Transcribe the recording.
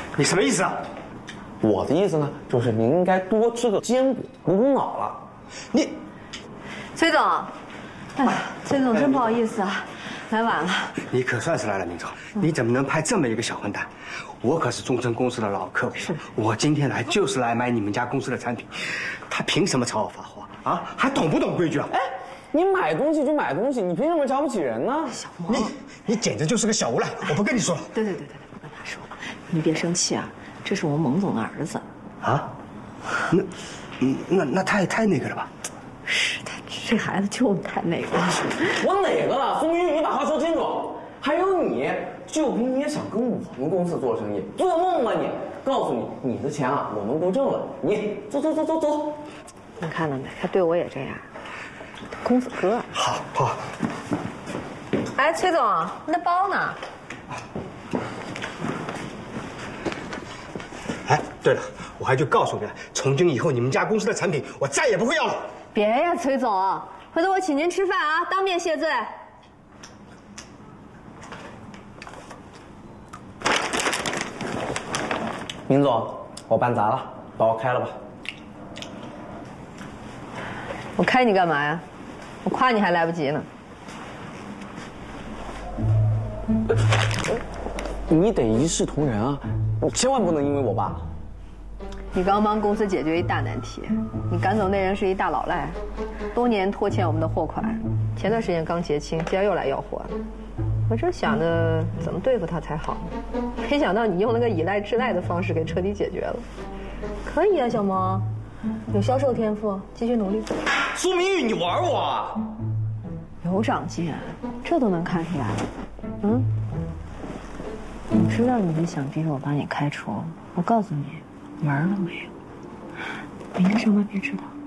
你什么意思啊？ 我的意思呢，就是您应该多吃个坚果，补补脑了。 你， 崔总，哎，崔总真不好意思啊，来晚了。 你可算是来了，明总，你怎么能派这么一个小混蛋？我可是中诚公司的老客户，我今天来就是来买你们家公司的产品，他凭什么朝我发话啊？还懂不懂规矩啊？ 哎，你买东西就买东西，你凭什么瞧不起人呢？ 小萌， 你简直就是个小无赖！我不跟你说了。 对，不跟他说了，你别生气啊，这是我们蒙总的儿子。 啊？那他也太那个了吧？ 是他这孩子就太那个了。 我哪个了？苏明玉，你把话说清楚。还有你，就凭你也想跟我们公司做生意，做梦吧你！告诉你，你的钱啊，我们不挣了。你走。 你看到没？他对我也这样。公子哥。 好。 哎，崔总，你的包呢？ 哎，对了，我还就告诉你了，从今以后你们家公司的产品我再也不会要了。 别呀，崔总，回头我请您吃饭啊，当面谢罪。 明总，我办砸了，把我开了吧。 我开你干嘛呀？我夸你还来不及呢。 你得一视同仁啊，你千万不能因为我爸。 你刚帮公司解决一大难题，你赶走那人是一大老赖，多年拖欠我们的货款，前段时间刚结清，今儿又来要货。我正想着怎么对付他才好呢，没想到你用了个以赖制赖的方式给彻底解决了。可以啊，小萌，有销售天赋，继续努力。 苏明玉，你玩我啊？ 有长进，这都能看出来。嗯，你知道你是想逼着我把你开除？我告诉你，玩了没有？明天上班别迟到。